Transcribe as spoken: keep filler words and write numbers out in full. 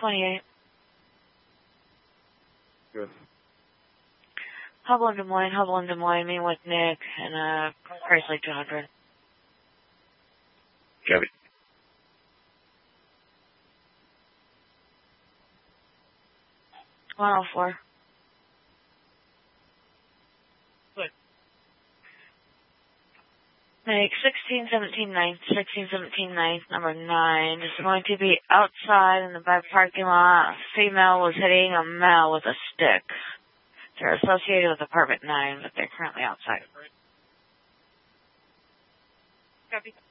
twenty-eight. Good. Hubble in Des Moines, Hubble in Des Moines, me with Nick, and uh, Chrysler two hundred. Copy. one oh four. Good. Make sixteen seventeen nine, sixteen seventeen nine, number nine. Is going to be outside in the back parking lot. Female was hitting a male with a stick. They're associated with apartment nine, but they're currently outside. Copy.